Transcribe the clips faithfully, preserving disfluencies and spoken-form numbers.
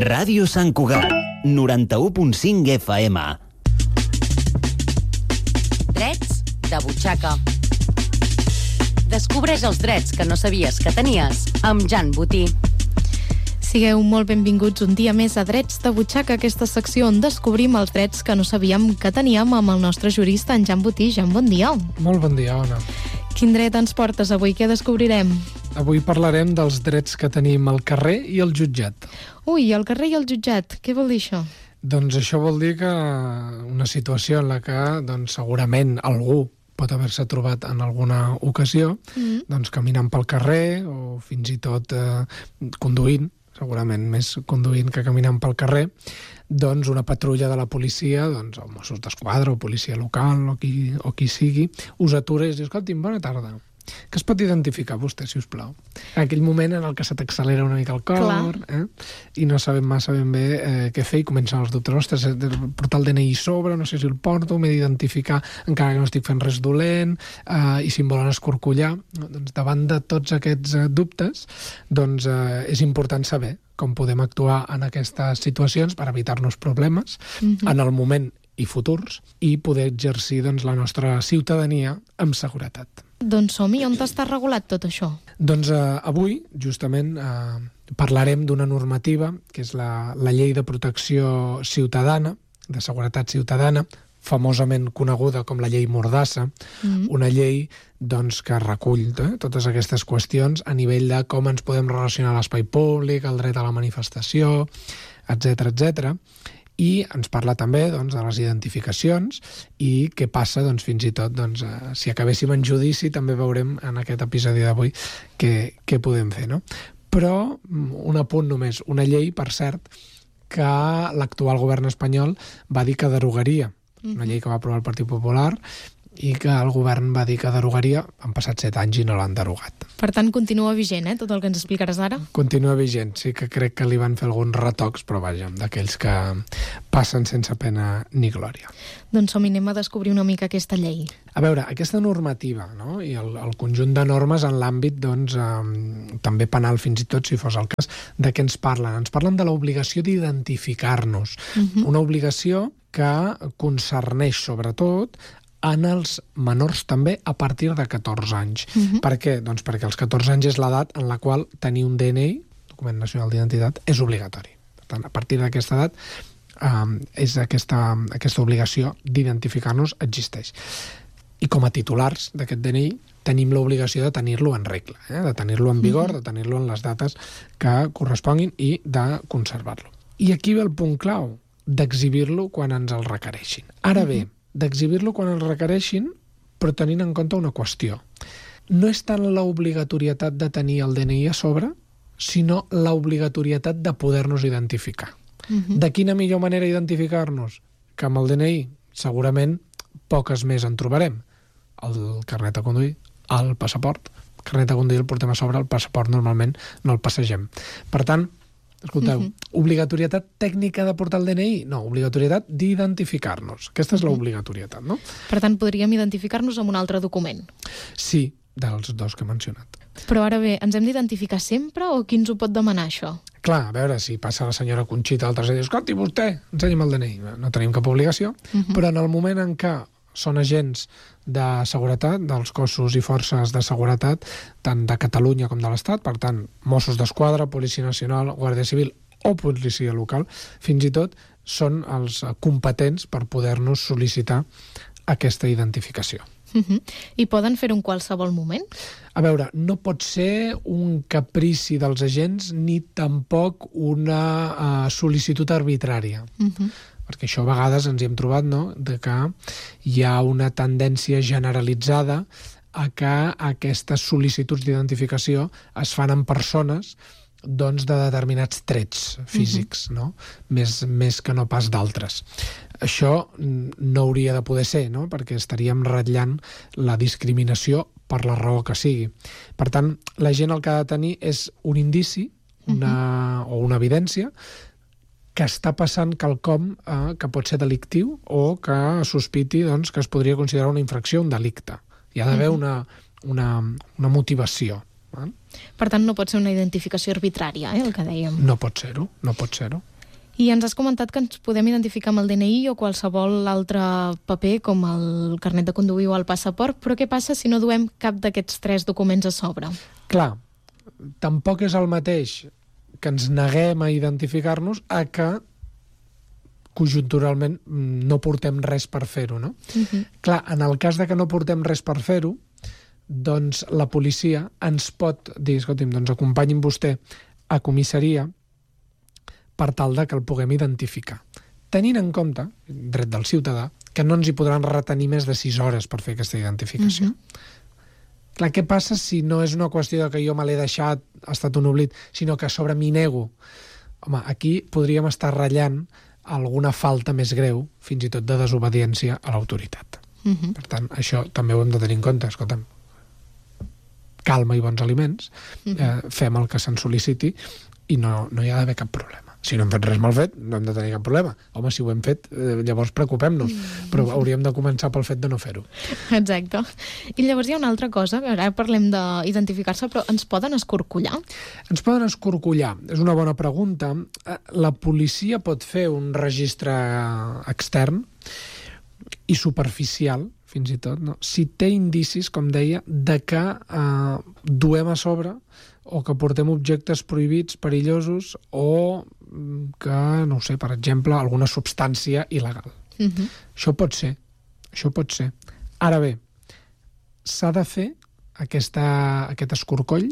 Ràdio Sant Cugat, noranta-u punt cinc F M. Drets de butxaca. Descobreix els drets que no sabies que tenies amb Jan Botí. Sigueu molt benvinguts un dia més a Drets de Butxaca, aquesta secció on descobrim els drets que no sabíem que teníem amb el nostre jurista, en Jan Botí. Jan, bon dia. Molt bon dia, Ona. Quin dret ens portes avui? Què descobrirem? Avui parlarem dels drets que tenim al carrer i al jutjat. Ui, al carrer i al jutjat. Què vol dir això? Doncs això vol dir que una situació en la que doncs, segurament algú pot haver-se trobat en alguna ocasió, mm. doncs caminant pel carrer o fins i tot eh, conduint, segurament més conduint que caminant pel carrer, doncs una patrulla de la policia, doncs o Mossos d'Esquadra o policia local o qui, o qui sigui, us atura i us diu, escolti'm, bona tarda. Que es pot identificar vostè, si us plau? En aquell moment en el que se t'accelera una mica el cor, eh? I no sabem massa ben bé eh, què fer i comencen els dubtes. Ostres, he de portar el D N I sobre, no sé si el porto, m'he d'identificar encara que no estic fent res dolent, eh, i si em volen escorcollar. Doncs davant de tots aquests eh, dubtes, doncs eh, és important saber com podem actuar en aquestes situacions per evitar-nos problemes mm-hmm. en el moment i futurs i poder exercir doncs, la nostra ciutadania amb seguretat. Doncs som-hi, on està regulat tot això? Doncs eh, avui, justament, eh, parlarem d'una normativa, que és la, la Llei de Protecció Ciutadana, de Seguretat Ciutadana, famosament coneguda com la Llei Mordassa, mm-hmm. una llei doncs, que recull eh, totes aquestes qüestions a nivell de com ens podem relacionar a l'espai públic, el dret a la manifestació, etcètera, etcètera. I ens parla també doncs, de les identificacions i què passa doncs, fins i tot doncs, eh, si acabéssim en judici, també veurem en aquest episodi d'avui què, què podem fer. No? Però un apunt només, una llei, per cert, que l'actual govern espanyol va dir que derogaria, una llei que va aprovar el Partit Popular i que el govern va dir que derogaria. Han passat set anys i no l'han derogat. Per tant, continua vigent, eh, tot el que ens explicaràs ara? Continua vigent, sí que crec que li van fer alguns retocs, però vaja, d'aquells que passen sense pena ni glòria. Doncs som-hi, anem a descobrir una mica aquesta llei. A veure, aquesta normativa, no? I el, el conjunt de normes en l'àmbit, doncs, eh, també penal fins i tot, si fos el cas, de què ens parlen? Ens parlen de l'obligació d'identificar-nos. Uh-huh. Una obligació que concerneix, sobretot, en els menors també a partir de catorze anys. Uh-huh. Per què? Doncs perquè als catorze anys és l'edat en la qual tenir un D N I, document nacional d'identitat, és obligatori. Per tant, a partir d'aquesta edat eh, és aquesta, aquesta obligació d'identificar-nos existeix. I com a titulars d'aquest D N I tenim l'obligació de tenir-lo en regla, eh? de tenir-lo en vigor, uh-huh. de tenir-lo en les dates que corresponguin i de conservar-lo. I aquí ve el punt clau, d'exhibir-lo quan ens el requereixin. Ara bé, uh-huh. d'exhibir-lo quan el requereixin, però tenint en compte una qüestió. No és tant l'obligatorietat de tenir el D N I a sobre, sinó l'obligatorietat de poder-nos identificar. Uh-huh. De quina millor manera identificar-nos? Que amb el D N I segurament poques més en trobarem. El carnet de conduir, el passaport. El carnet de conduir el portem a sobre, el passaport normalment no el passegem. Per tant, escolteu, uh-huh. obligatorietat tècnica de portar el D N I? No, obligatorietat d'identificar-nos. Aquesta és uh-huh. l'obligatorietat, no? Per tant, podríem identificar-nos amb un altre document. Sí, dels dos que he mencionat. Però ara bé, ens hem d'identificar sempre o qui ens ho pot demanar, això? Clar, a veure, si passa la senyora Conxita altres i diu, escolti, vostè, ensenya'm el D N I. No tenim cap obligació, uh-huh. però en el moment en què són agents de seguretat, dels cossos i forces de seguretat, tant de Catalunya com de l'Estat, per tant, Mossos d'Esquadra, Policia Nacional, Guàrdia Civil o Policia Local, fins i tot són els competents per poder-nos sol·licitar aquesta identificació. Uh-huh. I poden fer-ho en qualsevol moment? A veure, no pot ser un caprici dels agents ni tampoc una uh, sol·licitud arbitrària. Uh-huh. Perquè això a vegades ens hi hem trobat, no?, de que hi ha una tendència generalitzada a que aquestes sol·licituds d'identificació es fan en persones doncs, de determinats trets físics, uh-huh. no? Més, més que no pas d'altres. Això no hauria de poder ser, no?, perquè estaríem ratllant la discriminació per la raó que sigui. Per tant, la gent el que ha de tenir és un indici una, uh-huh. o una evidència que està passant quelcom eh, que pot ser delictiu o que sospiti doncs, que es podria considerar una infracció, un delicte. Hi ha d'haver uh-huh. una, una, una motivació. Eh? Per tant, no pot ser una identificació arbitrària, eh, el que dèiem. No pot ser-ho, no pot ser-ho. I ens has comentat que ens podem identificar amb el D N I o qualsevol altre paper, com el carnet de conduir o el passaport, però què passa si no duem cap d'aquests tres documents a sobre? Clar, tampoc és el mateix que ens neguem a identificar-nos a que conjunturalment no portem res per fer-ho, no? Uh-huh. Clar, en el cas de que no portem res per fer-ho, doncs la policia ens pot dir, escolti'm, doncs acompanyin vostè a comissaria per tal de que el puguem identificar. Tenint en compte, dret del ciutadà, que no ens hi podran retenir més de sis hores per fer aquesta identificació. Uh-huh. Clar, què passa si no és una qüestió de que jo me l'he deixat, ha estat un oblit, sinó que a sobre m'hi nego? Home, aquí podríem estar ratllant alguna falta més greu, fins i tot de desobediència a l'autoritat. Uh-huh. Per tant, això també ho hem de tenir en compte. Escolta'm, calma i bons aliments, uh-huh. eh, fem el que se'n sol·liciti i no, no hi ha d'haver cap problema. Si no hem fet res mal fet, no hem de tenir cap problema. Home, si ho hem fet, eh, llavors preocupem-nos, mm. però hauríem de començar pel fet de no fer-ho. Exacte. I llavors hi ha una altra cosa, a veure, ara parlem d'identificar-se, però ens poden escorcollar? Ens poden escorcollar. És una bona pregunta. La policia pot fer un registre extern i superficial, fins i tot, no? Si té indicis, com deia, de que eh, duem a sobre o que portem objectes prohibits, perillosos, o que, no ho sé, per exemple, alguna substància il·legal. Uh-huh. Això pot ser. Això pot ser. Ara bé, s'ha de fer aquesta, aquest escorcoll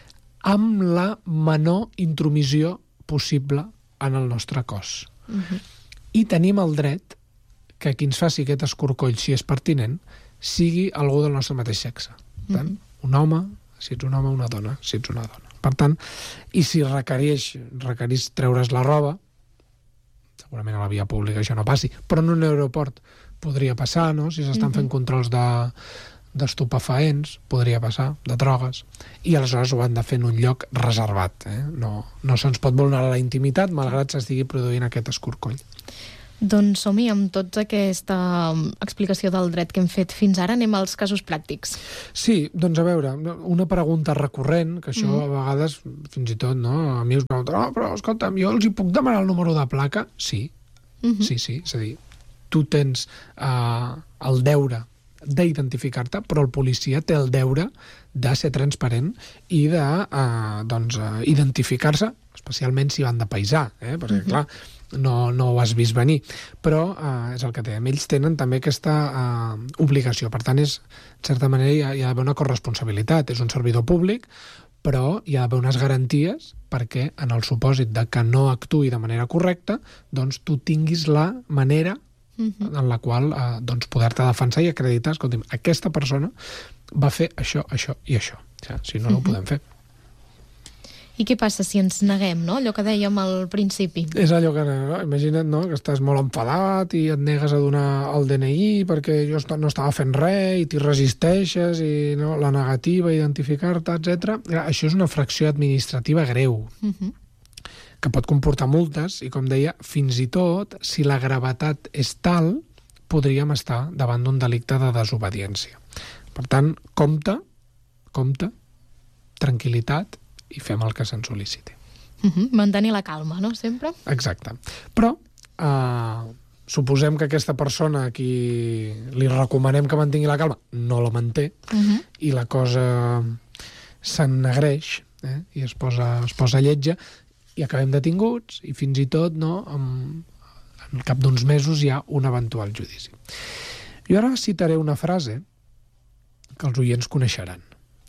amb la menor intromissió possible en el nostre cos. Uh-huh. I tenim el dret que qui ens faci aquest escorcoll, si és pertinent, sigui algú del nostre mateix sexe. Per tant, uh-huh. un home, si ets un home, una dona, si ets una dona. Per tant, i si requereix, requereix treure's la roba, segurament a la via pública això no passi, però en un aeroport podria passar, no? Si s'estan uh-huh. fent controls de, d'estupefaents, podria passar, de drogues, i aleshores ho han de fer en un lloc reservat. Eh? No, no se'ns pot vulnerar la intimitat, malgrat s'estigui produint aquest escorcoll. Doncs som-hi amb tota aquesta explicació del dret que hem fet fins ara. Anem als casos pràctics. Sí, doncs a veure, una pregunta recurrent, que això mm. a vegades, fins i tot, no? A mi us pregunten, oh, però escolta'm, jo els hi puc demanar el número de placa? Sí, mm-hmm. sí, sí, és a dir, tu tens uh, el deure d'identificar-te, però el policia té el deure de ser transparent i de uh, doncs, uh, identificar-se, especialment si van de paisà, eh? Perquè, mm-hmm. clar, no, no ho has vist venir, però uh, és el que té. Ells tenen també aquesta uh, obligació. Per tant, és, en certa manera, hi ha, hi ha d'haver una corresponsabilitat. És un servidor públic, però hi ha d'haver unes garanties perquè, en el supòsit de que no actuï de manera correcta, doncs tu tinguis la manera uh-huh. en la qual uh, doncs, poder-te defensar i acreditar, escolta'm, aquesta persona va fer això, això i això. Ja, si no, no ho podem fer. I què passa si ens neguem, no? Allò que dèiem al principi. És allò que, no? Imagina't, no?, que estàs molt enfadat i et negues a donar el D N I perquè jo no estava fent res i t'hi resisteixes i no, la negativa, identificar-te, etcètera. Això és una fracció administrativa greu, uh-huh. que pot comportar multes i, com deia, fins i tot, si la gravetat és tal, podríem estar davant d'un delicte de desobediència. Per tant, compte, compte, tranquil·litat, i fem el que se'n sol·liciti. Uh-huh. Mantenir la calma, no?, sempre? Exacte. Però eh, suposem que aquesta persona a qui li recomanem que mantingui la calma no la manté, uh-huh. i la cosa s'ennegreix, eh, i es posa, es posa lletja, i acabem detinguts, i fins i tot, no, en, en cap d'uns mesos hi ha un eventual judici. Jo ara citaré una frase que els oients coneixeran.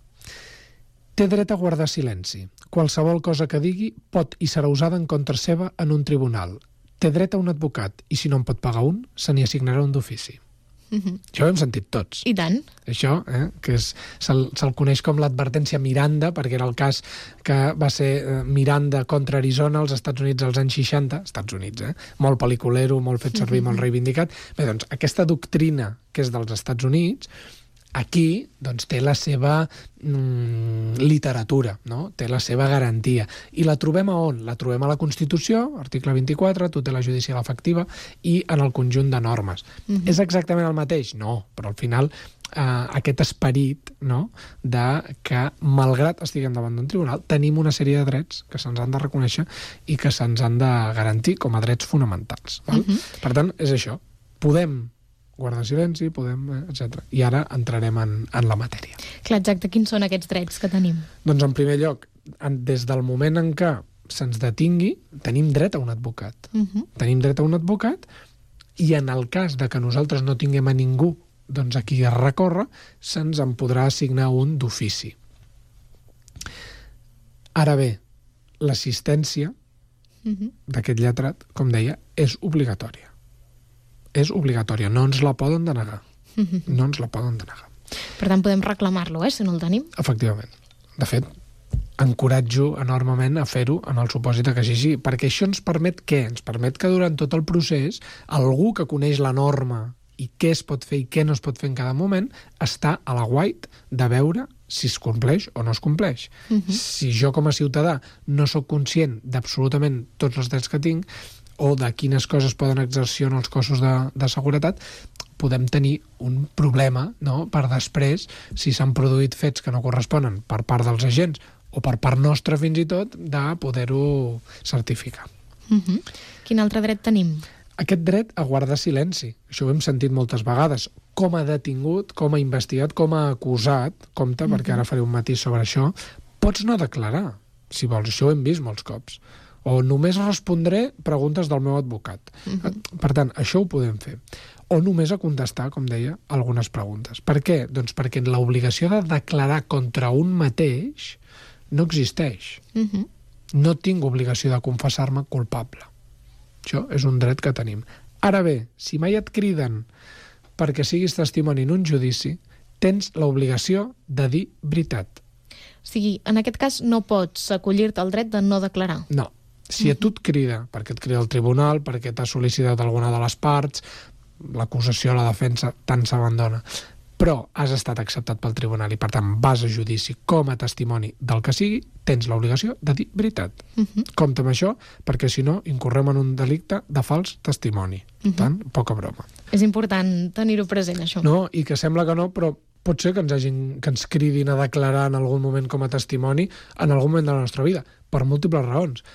Té dret a guardar silenci. Qualsevol cosa que digui pot i serà usada en contra seva en un tribunal. Té dret a un advocat i si no en pot pagar un, se n'hi assignarà un d'ofici. Uh-huh. Això ho hem sentit tots. I tant. Això, eh, que és, se'l, se'l coneix com l'advertència Miranda, perquè era el cas que va ser eh, Miranda contra Arizona als Estats Units als anys seixanta, Estats Units, eh? Molt pel·liculero, molt fet servir, uh-huh. molt reivindicat. Bé, doncs, aquesta doctrina que és dels Estats Units Aquí doncs, té la seva mm, literatura, no? Té la seva garantia. I la trobem a on? La trobem a la Constitució, article vint-i-quatre, tutela judicial efectiva, i en el conjunt de normes. Mm-hmm. És exactament el mateix? No, però al final eh, aquest esperit, no?, de que, malgrat estiguem davant d'un tribunal, tenim una sèrie de drets que se'ns han de reconèixer i que se'ns han de garantir com a drets fonamentals. Val? Mm-hmm. Per tant, és això. Podem guardar silenci, podem, etcètera. I ara entrarem en, en la matèria. Clar, exacte. Quins són aquests drets que tenim? Doncs, en primer lloc, en, des del moment en què se'ns detingui, tenim dret a un advocat. Uh-huh. Tenim dret a un advocat i en el cas de que nosaltres no tinguem a ningú doncs, a qui recórrer, se'ns en podrà assignar un d'ofici. Ara bé, l'assistència uh-huh. d'aquest lletrat, com deia, és obligatòria. És obligatòria, no ens la poden denegar. Mm-hmm. No ens la poden denegar. Per tant, podem reclamar-lo, eh, si no el tenim? Efectivament. De fet, encoratjo enormement a fer-ho en el supòsit que així sí, perquè això ens permet què? Ens permet que durant tot el procés algú que coneix la norma i què es pot fer i què no es pot fer en cada moment està a la guait de veure si es compleix o no es compleix. Mm-hmm. Si jo com a ciutadà no sóc conscient d'absolutament tots els drets que tinc, o de quines coses poden exercir en els cossos de, de seguretat, podem tenir un problema, no?, per després, si s'han produït fets que no corresponen per part dels agents o per part nostra fins i tot, de poder-ho certificar. Uh-huh. Quin altre dret tenim? Aquest dret a guardar silenci. Això ho hem sentit moltes vegades. Com a detingut, com a investigat, com a acusat, compte, uh-huh. perquè ara faré un matís sobre això, pots no declarar, si vols. Això ho hem vist molts cops. O només respondré preguntes del meu advocat. Uh-huh. Per tant, això ho podem fer. O només a contestar, com deia, algunes preguntes. Per què? Doncs perquè l'obligació de declarar contra un mateix no existeix. Uh-huh. No tinc obligació de confessar-me culpable. Això és un dret que tenim. Ara bé, si mai et criden perquè siguis testimoni en un judici, tens l'obligació de dir veritat. O sigui, en aquest cas no pots acollir-te al dret de no declarar. No. Si a tu et crida, perquè et crida el tribunal, perquè t'ha sol·licitat alguna de les parts, l'acusació, la defensa, tant s'abandona. Però has estat acceptat pel tribunal i, per tant, vas a judici com a testimoni del que sigui, tens l'obligació de dir veritat. Uh-huh. Compte amb això, perquè si no, incorrem en un delicte de fals testimoni. Uh-huh. Tant, poca broma. És important tenir-ho present, això. No, i que sembla que no, però pot ser que ens, hagin, que ens cridin a declarar en algun moment com a testimoni en algun moment de la nostra vida, per múltiples raons.